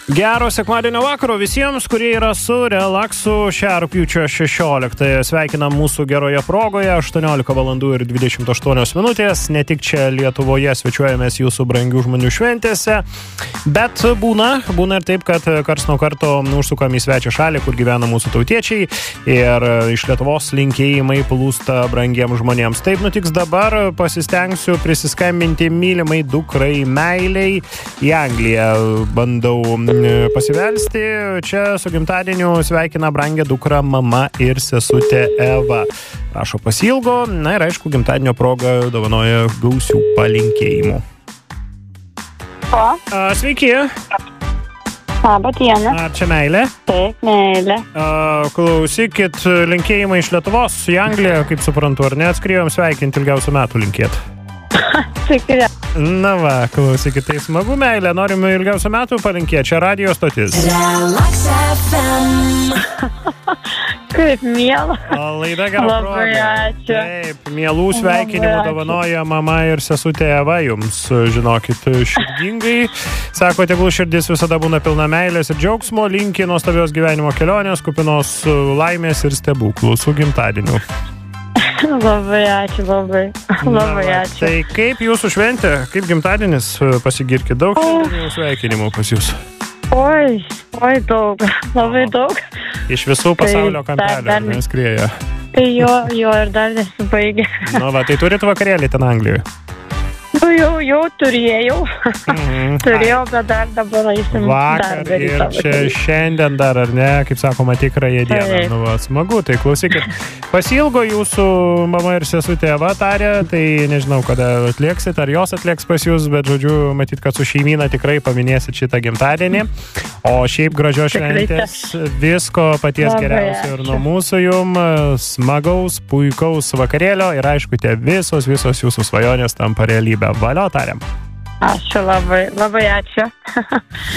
Gero sekmadienio vakaro visiems, kurie yra su relaksu šią rugpjūčio 16. Sveikinam mūsų geroje progoje, 18 valandų ir 28 minutės. Ne tik čia Lietuvoje svečiuojamės jūsų brangių žmonių šventėse, bet būna ir taip, kad karts nuo karto užsukam į svečią šalį, kur gyvena mūsų tautiečiai ir iš Lietuvos linkėjimai plūsta brangiems žmonėms. Taip nutiks dabar, pasistengsiu prisiskambinti mylimai dukrai Meilei į Angliją. Bandau pasivelsti. Čia su gimtadieniu sveikina brangę dukrą mama ir sesutė Eva. Rašo pasiilgo, na ir aišku, gimtadienio proga dovanoja gausių palinkėjimų. Sveiki. Labą dieną. Ar čia Meilė? Taip, Meilė. Klausykit, linkėjimai iš Lietuvos į Angliją, kaip suprantu, ar ne? Atskrijom sveikinti ilgiausių metų linkėt. Tikrai. Na va, klausykit, tai smagu, Meilė, norim ilgiausių metų palinkėti. Čia radio stotis. Relax FM. Kaip miela. Laida gera proga. Labai ačiū. Taip, mielų sveikinimų dovanoja mama ir sesutė Eva jums, žinokit, širdingai. Sako, tegul širdis visada būna pilna meilės ir džiaugsmo, linki nuostabios gyvenimo kelionės, kupinos laimės ir stebuklų su gimtadieniu. Labai ačiū, labai ačiū. Tai kaip jūsų šventė, kaip gimtadienis, pasigirkit, daug sveikinimų pas jūs? Oi, daug, labai daug. Iš visų pasaulio kampelių neskrieja. Tai jo ir dar nesibaigė. Nu va, tai turit vakarėlį ten Anglijoje? Nu jau turėjau. Turėjau, bet dar dabar eisim vakar dar ir čia šiandien dar, ar ne, kaip sakoma, tikrąją dieną. Nu va, smagu, tai klausykit. Pasiilgo jūsų mama ir sesutė Eva tarė, tai nežinau, kada atlieksit, ar jos atlieks pas jūs, bet žodžiu, matyt, kad su šeimyna tikrai paminėsit šitą gimtadienį. O šiaip gražios šventės, visko paties geriausio ir nuo mūsų jum, smagaus, puikaus vakarėlio ir aišku, tie visos jūsų svajonės tampa realybė. Valio tariam. Ačiū labai ačiū.